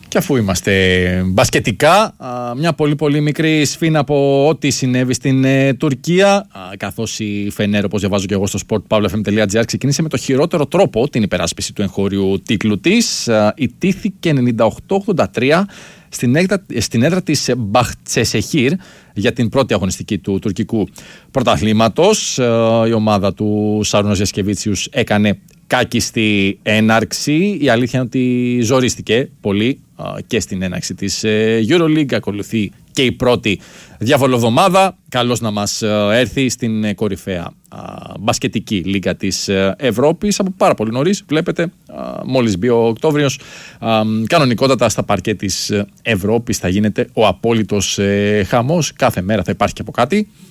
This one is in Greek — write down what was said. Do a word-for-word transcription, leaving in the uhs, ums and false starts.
Και αφού είμαστε μπασκετικά, μια πολύ πολύ μικρή σφίνα από ό,τι συνέβη στην ε, Τουρκία, καθώς η Φενέρ, όπως διαβάζω και εγώ στο σπορτ παύλα εφ εμ τελεία τζι άρ, ξεκίνησε με το χειρότερο τρόπο την υπεράσπιση του εγχώριου τίτλου της. Ιτήθηκε ενενήντα οκτώ ογδόντα τρία στην έδρα, στην έδρα της Μπαχτσεσεχήρ για την πρώτη αγωνιστική του τουρκικού πρωταθλήματος. Η ομάδα του Σάρουνας Γιασκεβίτσιους έκανε κάκιστη έναρξη. Η αλήθεια είναι ότι ζορίστηκε πολύ και στην έναρξη της EuroLeague. Ακολουθεί και η πρώτη διαβολοβδομάδα. Καλώς να μας έρθει στην κορυφαία μπασκετική λίγα της Ευρώπης από πάρα πολύ νωρίς. Βλέπετε, μόλις μπει ο Οκτώβριος, κανονικότατα στα παρκέ της Ευρώπης θα γίνεται ο απόλυτος χαμός. Κάθε μέρα θα υπάρχει και από κάτι.